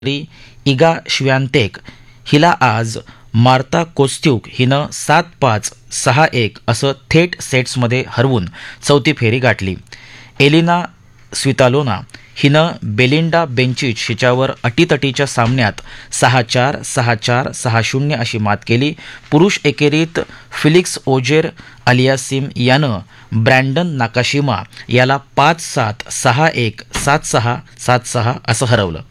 इगा श्वियातेक हिला आज Marta Kostyuk हिनं 7-5, 6-1 असं थेट सेट्समध्ये हरवून चौथी फेरी गाठली. एलिना स्वितालोना हिनं बेलिंडा बेंचिच हिच्यावर अटीतटीच्या सामन्यात 6-4, 6-4, 6-0 अशी मात केली. पुरुष एकेरीत फिलिक्स ओजेर अलियासिम यानं ब्रँडन नाकाशिमा याला 5-7, 6-1, 7-6, 7-6 असं हरवलं.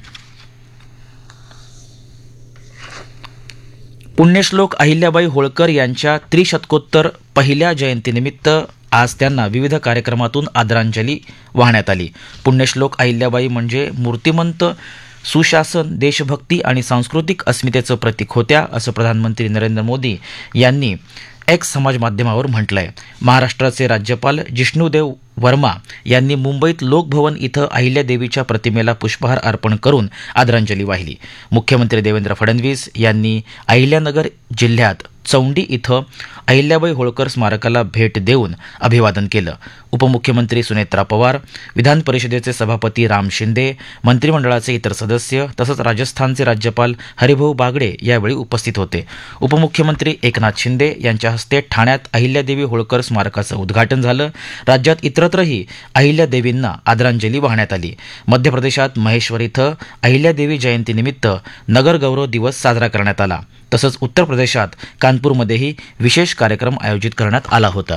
पुण्यश्लोक अहिल्याबाई होळकर यांच्या त्रिशतकोत्तर पहिल्या जयंतीनिमित्त आज त्यांना विविध कार्यक्रमातून आदरांजली वाहण्यात आली. पुण्यश्लोक अहिल्याबाई म्हणजे मूर्तिमंत सुशासन, देशभक्ती आणि सांस्कृतिक अस्मितेचं प्रतीक होत्या, असं प्रधानमंत्री नरेंद्र मोदी यांनी एक्स समाज माध्यमावर म्हटलंय. महाराष्ट्राचे राज्यपाल जिष्णुदेव वर्मा यांनी मुंबईत लोकभवन इथं अहिल्यादेवीच्या प्रतिमेला पुष्पहार अर्पण करून आदरांजली वाहिली. मुख्यमंत्री देवेंद्र फडणवीस यांनी अहिल्यानगर जिल्ह्यात चौंडी इथं अहिल्याबाई होळकर स्मारकाला भेट देऊन अभिवादन केलं. उपमुख्यमंत्री सुनेत्रा पवार, विधान परिषदेचे सभापती राम शिंदे, मंत्रिमंडळाचे इतर सदस्य तसंच राजस्थानचे राज्यपाल हरिभाऊ बागडे यावेळी उपस्थित होते. उपमुख्यमंत्री एकनाथ शिंदे यांच्या हस्ते ठाण्यात अहिल्यादेवी होळकर स्मारकाचं उद्घाटन झालं. राज्यात इतरत्रही अहिल्यादेवींना आदरांजली वाहण्यात आली. मध्य प्रदेशात महेश्वर इथं अहिल्यादेवी जयंतीनिमित्त नगर गौरव दिवस साजरा करण्यात आला. तसंच उत्तर प्रदेशात कानपूरमध्येही विशेष कार्यक्रम आयोजित करण्यात आला होता.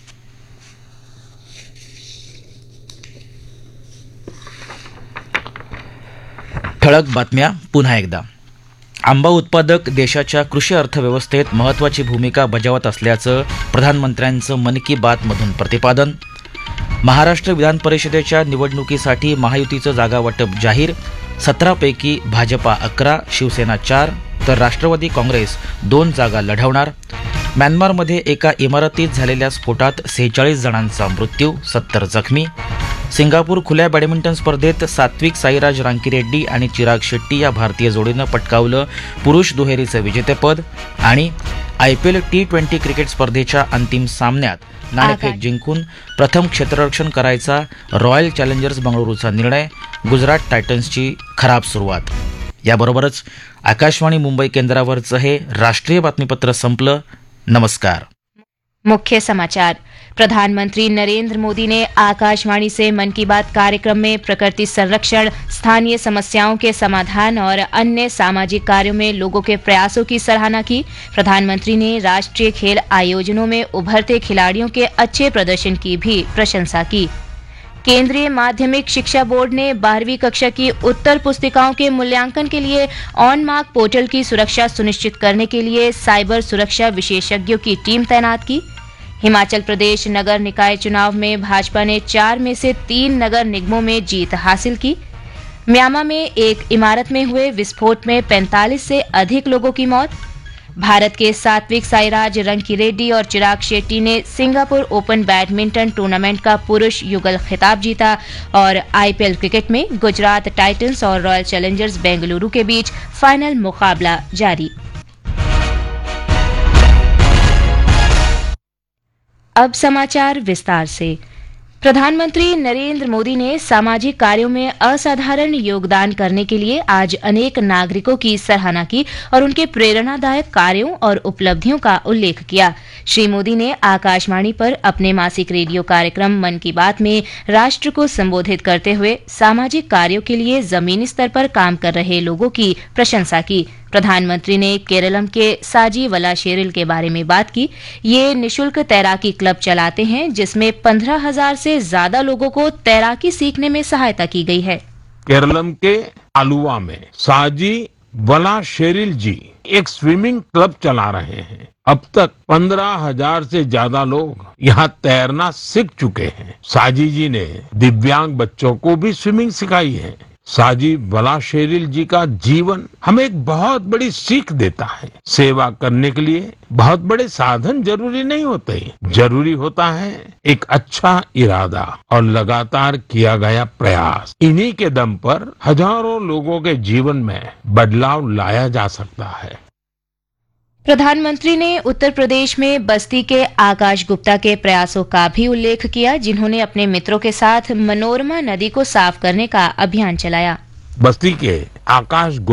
ठळक बातम्या पुन्हा एकदा. आंबा उत्पादक देशाच्या कृषी अर्थव्यवस्थेत महत्त्वाची भूमिका बजावत असल्याचं प्रधानमंत्र्यांचं मन की बात मधून प्रतिपादन. महाराष्ट्र विधान परिषदेच्या निवडणुकीसाठी महायुतीचं जागावाटप जाहीर. 17 पैकी भाजपा 11, शिवसेना 4 तर राष्ट्रवादी काँग्रेस 2 जागा लढवणार. म्यानमारमध्ये एका इमारतीत झालेल्या स्फोटात 46 जणांचा मृत्यू, 70 जखमी. सिंगापूर खुल्या बॅडमिंटन स्पर्धेत सात्विक साईराज रांकीरेड्डी आणि चिराग शेट्टी या भारतीय जोडीनं पटकावलं पुरुष दुहेरीचं विजेतेपद. आणि IPL T20 क्रिकेट स्पर्धेच्या अंतिम सामन्यात नाणेफेक जिंकून प्रथम क्षेत्ररक्षण करायचा रॉयल चॅलेंजर्स बंगळुरूचा निर्णय. गुजरात टायटन्सची खराब सुरुवात. याबरोबरच आकाशवाणी मुंबई केंद्रावरचं हे राष्ट्रीय बातमीपत्र संपलं. नमस्कार. मुख्य समाचार. प्रधानमंत्री नरेंद्र मोदी ने आकाशवाणी से मन की बात कार्यक्रम में प्रकृति संरक्षण, स्थानीय समस्याओं के समाधान और अन्य सामाजिक कार्यों में लोगों के प्रयासों की सराहना की. प्रधानमंत्री ने राष्ट्रीय खेल आयोजनों में उभरते खिलाड़ियों के अच्छे प्रदर्शन की भी प्रशंसा की. केंद्रीय माध्यमिक शिक्षा बोर्ड ने 12वीं कक्षा की उत्तर पुस्तिकाओं के मूल्यांकन के लिए ऑन मार्क पोर्टल की सुरक्षा सुनिश्चित करने के लिए साइबर सुरक्षा विशेषज्ञों की टीम तैनात की. हिमाचल प्रदेश नगर निकाय चुनाव में भाजपा ने 4 में से 3 नगर निगमों में जीत हासिल की. म्यांमार में एक इमारत में हुए विस्फोट में 45 से अधिक लोगों की मौत. भारत के सात्विक साईराज रंकीरेड्डी और चिराग शेट्टी ने सिंगापुर ओपन बैडमिंटन टूर्नामेंट का पुरुष युगल खिताब जीता. और IPL क्रिकेट में गुजरात टाइटंस और रॉयल चैलेंजर्स बेंगलुरु के बीच फाइनल मुकाबला जारी. अब समाचार विस्तार से. प्रधानमंत्री नरेंद्र मोदी ने सामाजिक कार्यों में असाधारण योगदान करने के लिए आज अनेक नागरिकों की सराहना की और उनके प्रेरणादायक कार्यों और उपलब्धियों का उल्लेख किया. श्री मोदी ने आकाशवाणी पर अपने मासिक रेडियो कार्यक्रम मन की बात में राष्ट्र को संबोधित करते हुए सामाजिक कार्यों के लिए जमीनी स्तर पर काम कर रहे लोगों की प्रशंसा की. प्रधानमंत्री ने केरलम के साजी वलाशेरिल के बारे में बात की. ये निशुल्क तैराकी क्लब चलाते हैं जिसमें 15,000 से ज्यादा लोगों को तैराकी सीखने में सहायता की गई है. केरलम के आलुवा में साजी वलाशेरिल जी एक स्विमिंग क्लब चला रहे हैं. अब तक 15,000 से ज्यादा लोग यहाँ तैरना सीख चुके हैं. साजी जी ने दिव्यांग बच्चों को भी स्विमिंग सिखाई है. साजी वलाशेरिल जी का जीवन हमें एक बहुत बड़ी सीख देता है. सेवा करने के लिए बहुत बड़े साधन जरूरी नहीं होते, जरूरी होता है एक अच्छा इरादा और लगातार किया गया प्रयास. इन्हीं के दम पर हजारों लोगों के जीवन में बदलाव लाया जा सकता है. प्रधानमंत्री ने उत्तर प्रदेश में बस्ती के आकाश गुप्ता के प्रयासों का भी उल्लेख किया, जिन्होंने अपने मित्रों के साथ मनोरमा नदी को साफ करने का अभियान चलाया. बस्ती के आकाश